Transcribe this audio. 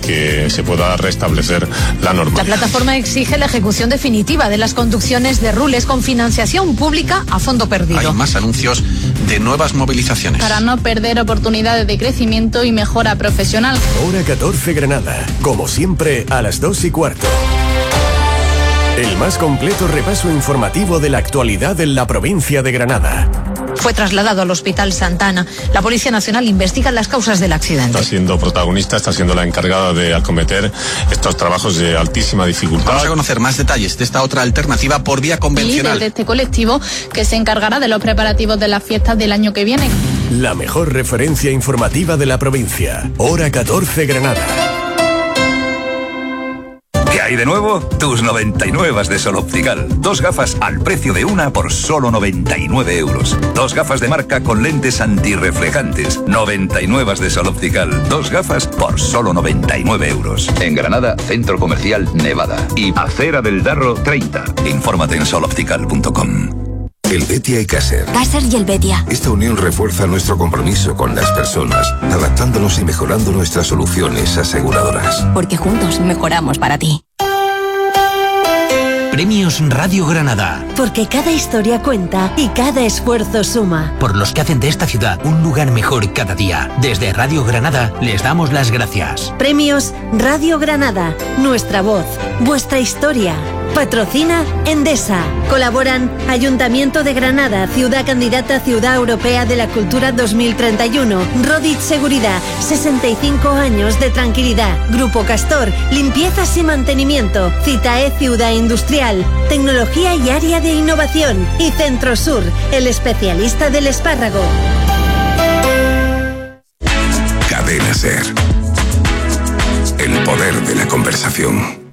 que se pueda restablecer la normalidad. La plataforma exige la ejecución definitiva de las conducciones de Rules con financiación pública a fondo perdido. Hay más anuncios de nuevas movilizaciones. Para no perder oportunidades de crecimiento y mejora profesional. Hora 14 Granada, como siempre a las 2:15. El más completo repaso informativo de la actualidad en la provincia de Granada. Fue trasladado al Hospital Santa Ana. La Policía Nacional investiga las causas del accidente. Está siendo protagonista, está siendo la encargada de acometer estos trabajos de altísima dificultad. Vamos a conocer más detalles de esta otra alternativa por vía convencional. Líder de este colectivo que se encargará de los preparativos de las fiestas del año que viene. La mejor referencia informativa de la provincia. Hora 14 Granada. ¿Qué hay de nuevo? Tus 99 de Sol Optical. 2 gafas al precio de una por solo 99 euros. 2 gafas de marca con lentes antirreflejantes. 99 de Sol Optical. 2 gafas por solo 99 euros. En Granada, Centro Comercial Nevada. Y Acera del Darro 30. Infórmate en soloptical.com. El Betia y Caser. Caser y el Betia. Esta unión refuerza nuestro compromiso con las personas, adaptándonos y mejorando nuestras soluciones aseguradoras. Porque juntos mejoramos para ti. Premios Radio Granada. Porque cada historia cuenta y cada esfuerzo suma. Por los que hacen de esta ciudad un lugar mejor cada día. Desde Radio Granada les damos las gracias. Premios Radio Granada. Nuestra voz. Vuestra historia. Patrocina Endesa. Colaboran Ayuntamiento de Granada, ciudad candidata a Ciudad Europea de la Cultura 2031. Rodit Seguridad, 65 años de tranquilidad. Grupo Castor, limpiezas y mantenimiento. Citae Ciudad Industrial, tecnología y área de innovación. Y Centro Sur, el especialista del espárrago. Cadena Ser. El poder de la conversación.